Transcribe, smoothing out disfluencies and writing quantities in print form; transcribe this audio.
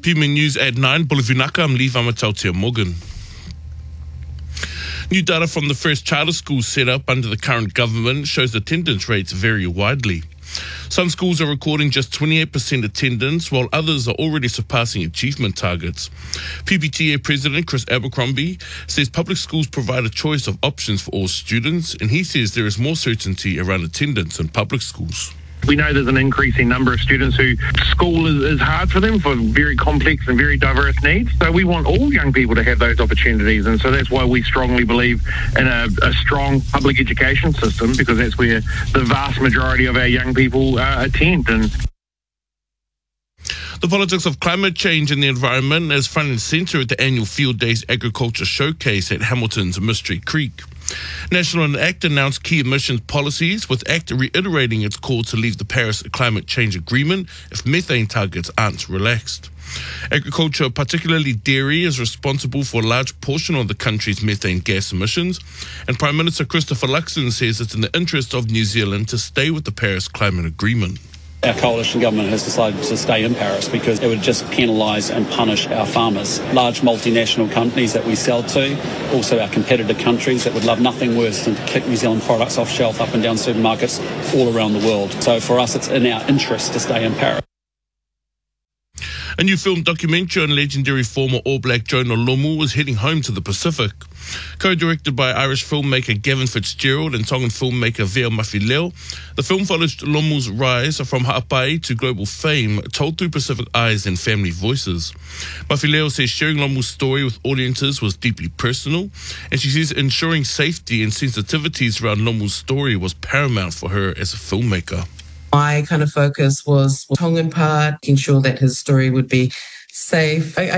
PMN News at 9, Bolivinaka, I'm Lee Vamatautia Morgan. New data from the first charter schools set up under the current government shows attendance rates vary widely. Some schools are recording just 28% attendance, while others are already surpassing achievement targets. PPTA President Chris Abercrombie says public schools provide a choice of options for all students, and he says there is more certainty around attendance in public schools. We know there's an increasing number of students who school is hard for them for very complex and very diverse needs. So we want all young people to have those opportunities. And so that's why we strongly believe in a strong public education system, because that's where the vast majority of our young people attend. And the politics of climate change and the environment is front and centre at the annual Field Days Agriculture Showcase at Hamilton's Mystery Creek. National and ACT announced key emissions policies, with ACT reiterating its call to leave the Paris Climate Change Agreement if methane targets aren't relaxed. Agriculture, particularly dairy, is responsible for a large portion of the country's methane gas emissions, and Prime Minister Christopher Luxon says it's in the interest of New Zealand to stay with the Paris Climate Agreement. Our coalition government has decided to stay in Paris because it would just penalise and punish our farmers. Large multinational companies that we sell to, also our competitor countries that would love nothing worse than to kick New Zealand products off shelf up and down supermarkets all around the world. So for us, it's in our interest to stay in Paris. A new film documentary on legendary former All Black Jonah Lomu is heading home to the Pacific. Co-directed by Irish filmmaker Gavin Fitzgerald and Tongan filmmaker Veo Mafileo, the film follows Lomu's rise from ha'apai to global fame, told through Pacific eyes and family voices. Mafileo says sharing Lomu's story with audiences was deeply personal, and she says ensuring safety and sensitivities around Lomu's story was paramount for her as a filmmaker. My kind of focus was Tongan part, making sure that his story would be safe.